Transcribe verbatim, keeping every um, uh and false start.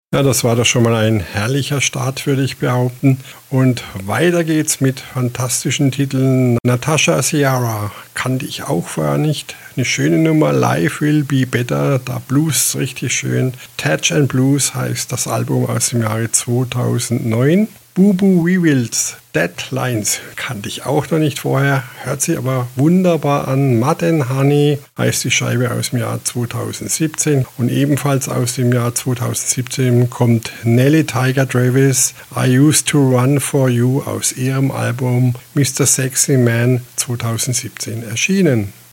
Ja, das war doch schon mal ein herrlicher Start, würde ich behaupten. Und weiter geht's mit fantastischen Titeln. Natasha Ciara kannte ich auch vorher nicht. Eine schöne Nummer, Life Will Be Better, da Blues richtig schön. Touch and Blues heißt das Album aus dem Jahre zweitausendneun. Boo Boo We Wills, Deadlines kannte ich auch noch nicht vorher, hört sich aber wunderbar an. Mud and Honey heißt die Scheibe aus dem Jahr zweitausendsiebzehn und ebenfalls aus dem Jahr zweitausendsiebzehn kommt Nelly Tiger Travis, I Used to Run for You aus ihrem Album Mister Sexy Man zweitausendsiebzehn erschienen.